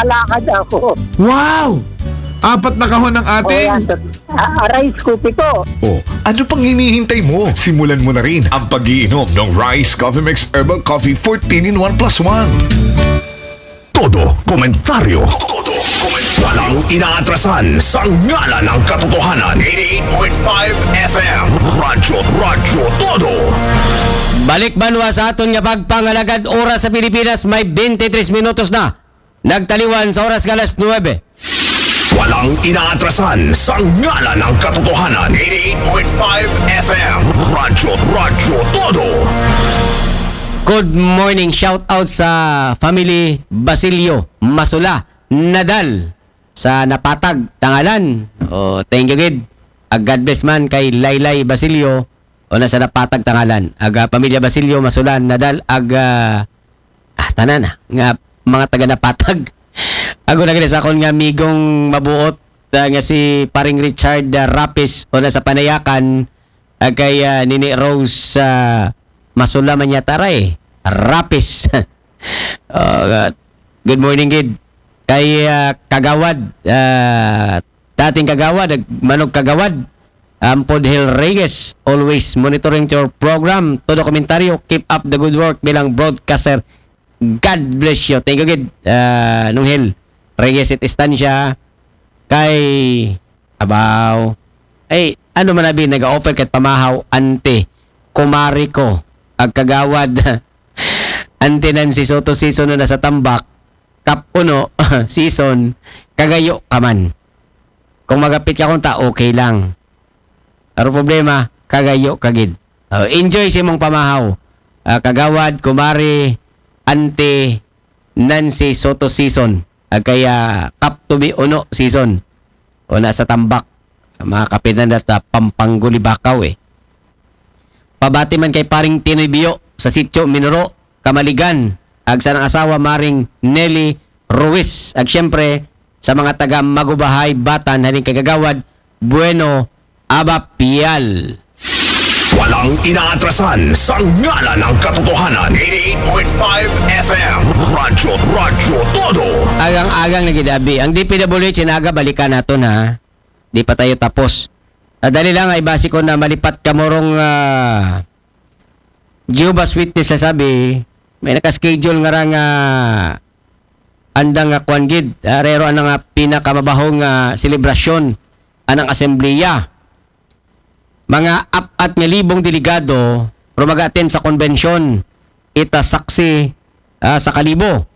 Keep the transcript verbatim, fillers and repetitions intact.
nakakalakad ako. Wow! Apat na kahon ng O ating... yan, ah, rice cookie ko. Oh, ano pang hinihintay mo? Simulan mo na rin ang pag-iinom ng Rice Coffee Mix Herbal Coffee fourteen in one plus one. Todo komentaryo. Todo komentaryo. Walang inaatrasan sa ngalan ng katotohanan. eighty-eight point five F M. Radyo, Radyo, Todo. Balik banwa sa aton nga pagpangalagad oras sa Pilipinas may twenty-three minutos na. Nagtaliwan sa oras galas nine. Walang inaatrasan sa ngalan ng katotohanan. eighty-eight point five F M. Radyo, Radyo, Todo. Good morning, shout out sa family Basilio Masula Nadal sa Napatag Tangalan. Oh, thank you gid. Ag God bless man kay Laylay Basilio o nasa Napatag Tangalan. Aga pamilya Basilio Masula Nadal aga ah, tanan na nga mga taga Napatag. Ako na gani sa akon nga migong mabuot uh, nga si paring Richard uh, Rapis o nasa Panayakan uh, kay uh, Nini Rose uh, Masula man yata ray Rapis. uh, good morning gid kay uh, Kagawad uh, dating Kagawad manog Kagawad Ampod Hill Reyes, always monitoring your program. Todo komentaryo, keep up the good work bilang broadcaster. God bless you. Thank you, Gid. Uh, nung Hill Reyes it Estancia kay Abaw. Ay, ano man nabi, nag-offer kat pamahaw, ante, kumari ko, ag Kagawad, ante Nancy Soto season na nasa tambak, kap uno, season, kagayo ka man. Kung magapit ka kung ta, okay lang. Pero problema, kagayo kagid. Uh, enjoy si mong pamahaw. Uh, Kagawad, kumari, ante Nancy Soto season. Uh, kaya kap to be uno season. O nasa tambak. Mga kapitan na sa Pampangguli Bakaw eh. Pabati man kay paring Tinoy Bio sa sitio Minoro, Kamaligan. Ag sa ng asawa maring Nelly Ruiz. Ag syempre sa mga taga Magubahay, Batan, haling Kagawad, Bueno, Abapial. Walang inaatrasan sa ngalan ng katotohanan. eighty-eight point five F M. Radyo, Radyo, Todo. Agang-agang nagidabi. Ang D P W H sinaga balikan nato na. Di pa tayo tapos. Uh, dali lang ay base ko na malipat ka morong uh, Jehovah's Witness sa sabi may nakaschedule nga ra nga andang nga kwan gid. Uh, rero anang uh, pinakamabahong uh, selebrasyon anang asembleya. Mga apat nga libong delegado rumagaten sa konbensyon ita saksi uh, sa Kalibo.